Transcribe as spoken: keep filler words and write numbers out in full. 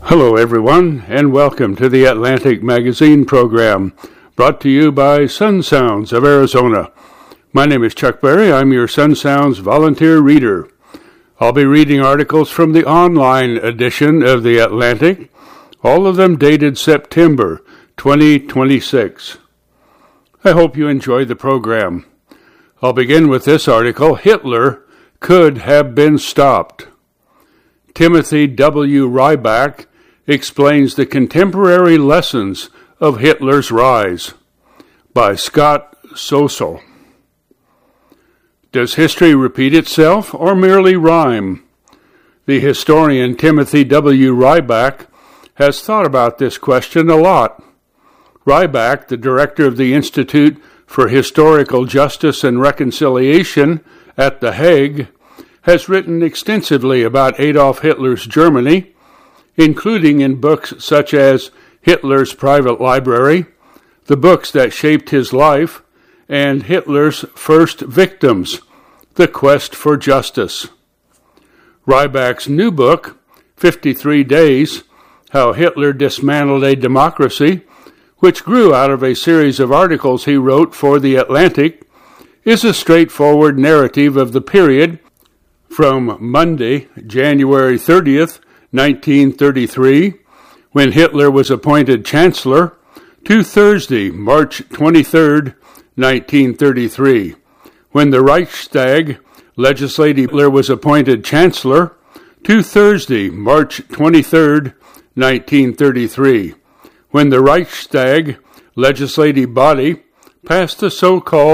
Hello, everyone, and welcome to the Atlantic Magazine program, brought to you by Sun Sounds of Arizona. My name is Chuck Berry. I'm your Sun Sounds volunteer reader. I'll be reading articles from the online edition of the Atlantic, all of them dated September twenty twenty-six. I hope you enjoy the program. I'll begin with this article, Hitler Could Have Been Stopped. Timothy W. Ryback explains the contemporary lessons of Hitler's rise, by Scott Sosel. Does history repeat itself or merely rhyme? The historian Timothy W. Ryback has thought about this question a lot. Ryback, the director of the Institute for Historical Justice and Reconciliation at The Hague, has written extensively about Adolf Hitler's Germany, including in books such as Hitler's Private Library, The Books That Shaped His Life, and Hitler's First Victims, The Quest for Justice. Ryback's new book, fifty-three days, How Hitler Dismantled a Democracy, which grew out of a series of articles he wrote for The Atlantic, is a straightforward narrative of the period from Monday, January thirtieth, nineteen thirty-three, when Hitler was appointed Chancellor, to Thursday, March twenty-third, nineteen thirty-three, when the Reichstag legislative Hitler was appointed Chancellor, to Thursday, March twenty-third, nineteen thirty-three, when the Reichstag legislative body passed the so-called